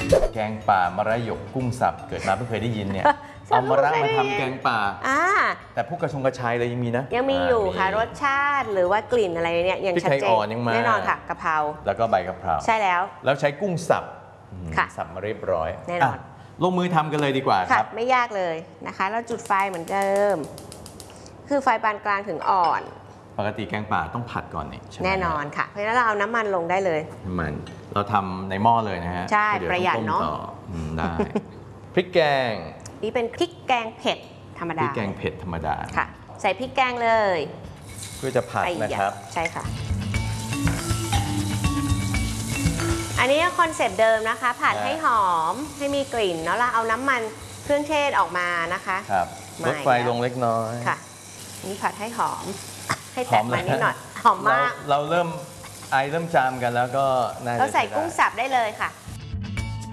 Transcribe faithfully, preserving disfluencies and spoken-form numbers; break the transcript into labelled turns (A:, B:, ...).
A: แกงป่ามะระหยกกุ้งสับเกิดมาเพิ่งเคยได้ยินเนี่ยเอามะระมาทำแกงป่าแต่พวกกระชงกระชายเลยยังมีนะ
B: ยังมีอยู่ค่ะรสชาติหรือว่ากลิ่นอะไรเนี่ยยังชัดเจนแน่นอนค่ะกะเพรา
A: แล้วก็ใบกะเพรา
B: ใช่แล้ว
A: แล้วใช้กุ้งสับสับมาเรียบร้อย
B: แน่นอน
A: ลงมือทำกันเลยดีกว่าครับ
B: ไม่ยากเลยนะคะเราจุดไฟเหมือนเดิมคือไฟปานกลางถึงอ่อน
A: ปกติแกงป่าต้องผัดก่อนนี่
B: แน่นอนค่ะเพราะฉะนั้นเราเอาน้ำมันลงได้เลย
A: น้ำมันเราทำในหม้อเลยนะฮะ
B: ใช่ประหยัดเนาะ
A: ได้พริกแกง
B: นี่เป็นพริกแกงเผ็ดธรรมดา
A: พริกแกงเผ็ดธรรมดา
B: ค่ะใส่พริกแกงเลย
A: เพื่อจะผัดนะครับ
B: ใช่ค่ะอันนี้คอนเซ็ปต์เดิมนะคะผัดให้หอมให้มีกลิ่นแล้วเราเอาน้ำมันเครื่องเทศออกมานะคะ
A: ครับลดไฟลงเล็กน้อย
B: ค่ะนี่ผัดให้หอมให้แตกมันนิดหน่อยหอมมาก
A: เราเริ่มไอเริ่มจามกันแล้วก็
B: เราใส่กุ้งสับได้เลยค่ะ